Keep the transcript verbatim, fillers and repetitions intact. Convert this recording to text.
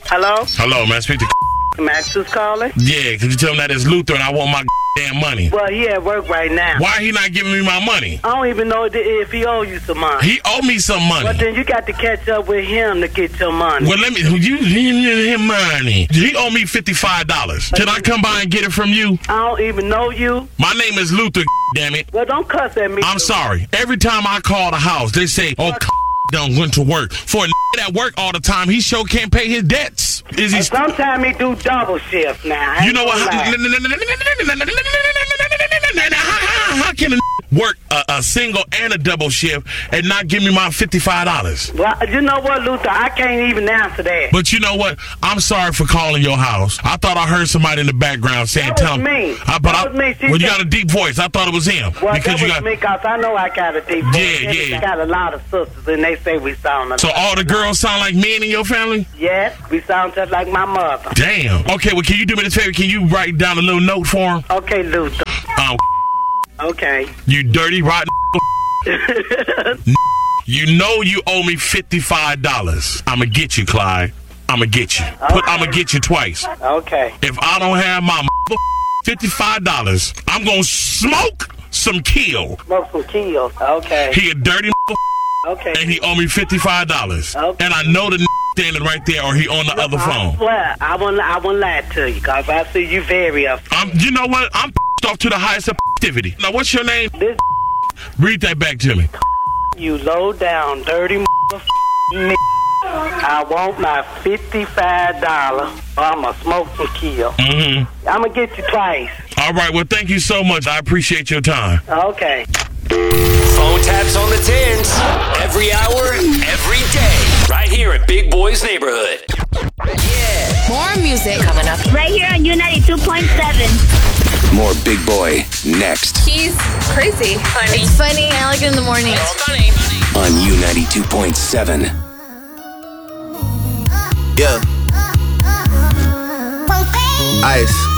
Hello? Hello, man. Speak to Max is calling? Yeah, could you tell him that it's Luther and I want my damn money? Well, he at work right now. Why he not giving me my money? I don't even know if he owe you some money. He owe me some money. But then you got to catch up with him to get your money. Well, let me, you give him money. He owe me fifty-five dollars. Can I come by and get it from you? I don't even know you. My name is Luther, damn it. Well, don't cuss at me. I'm sorry. Every time I call the house, they say, oh, done went to work. For a that work all the time, he sure can't pay his debts. Is he? Sometimes he do double shifts now. You know what? How can a work a, a single and a double shift and not give me my fifty-five dollars? Well, you know what, Luther? I can't even answer that. But you know what? I'm sorry for calling your house. I thought I heard somebody in the background saying, That "Tell was me." me. I, but That I, was me. She well, you said- got a deep voice. I thought it was him Well, because that you was got. me, cause I know I got a deep voice. Yeah, yeah. I got a lot of sisters, and they say we sound alike. So all the girls sound like men in your family? Yes, we sound just like my mother. Damn. Okay, well, can you do me this favor? Can you write down a little note for him? Okay, Luther. Um, Okay. you dirty, rotten. You know you owe me fifty-five dollars. I'ma get you, Clyde. I'ma get you. Put, I'ma get you twice. Okay. If I don't have my fifty-five dollars, I'm gonna smoke some kill. Smoke some kills. Okay. He a dirty Okay. and he owe me fifty-five dollars. Okay. And I know the standing right there or he on the other I phone. swear, I won't, I won't lie to you, cause I see you very upset. I'm, you know what? I'm off to the highest activity. Now, what's your name? This Read that back to me. you low down, dirty me. I want my fifty-five dollars, or I'ma smoke some kill. Mm-hmm. I'ma get you twice. All right. Well, thank you so much. I appreciate your time. Okay. Phone taps on the tens. Every hour, every day. Right here at Big Boy's Neighborhood. Yeah. More music coming up. Right here on U ninety-two point seven. More Big Boy next He's crazy. Funny. It's funny. I like it in the morning. funny. On U ninety-two point seven. Yeah. Ice.